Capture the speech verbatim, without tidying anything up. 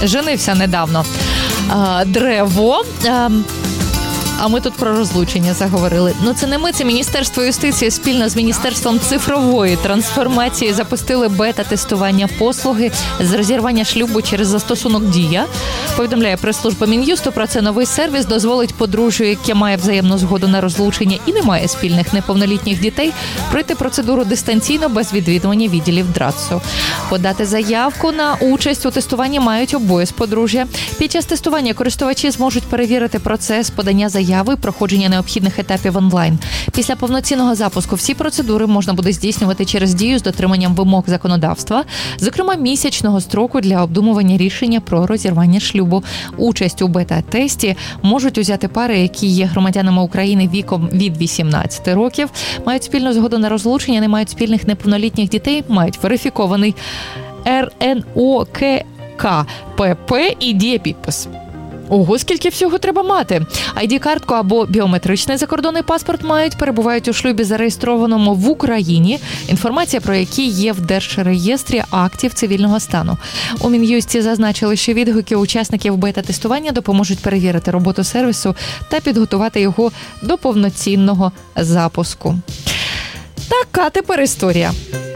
женився недавно. Древо. А ми тут про розлучення заговорили. Ну це не ми, це Міністерство юстиції спільно з Міністерством цифрової трансформації запустили бета-тестування послуги з розірвання шлюбу через застосунок «Дія». Повідомляє прес-служба Мін'юсту. Про це новий сервіс дозволить подружжю, яке має взаємну згоду на розлучення і не має спільних неповнолітніх дітей, пройти процедуру дистанційно без відвідування відділів ДРАЦу. Подати заявку на участь у тестуванні мають обоє з подружжя. Під час тестування користувачі зможуть перевірити процес подання заяви, проходження необхідних етапів онлайн. Після повноцінного запуску всі процедури можна буде здійснювати через «Дію» з дотриманням вимог законодавства, зокрема місячного строку для обдумування рішення про розірвання шлюбу. Участь у бета-тесті можуть узяти пари, які є громадянами України віком від вісімнадцяти років, мають спільну згоду на розлучення, не мають спільних неповнолітніх дітей, мають верифікований ер ен о ке ка пе пе і дієпідпис. Ого, скільки всього треба мати. ай ді-картку або біометричний закордонний паспорт мають, перебувають у шлюбі, зареєстрованому в Україні, інформація про які є в Держреєстрі актів цивільного стану. У Мін'юсті зазначили, що відгуки учасників бета-тестування допоможуть перевірити роботу сервісу та підготувати його до повноцінного запуску. Така тепер історія.